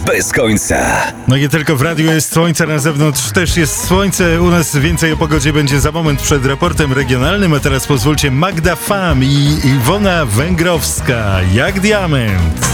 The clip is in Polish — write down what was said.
bez końca. No nie tylko w radiu jest słońce, na zewnątrz też jest słońce. U nas więcej o pogodzie będzie za moment przed raportem regionalnym, a teraz pozwólcie Magda Fam i Iwona Węgrowska, jak diament.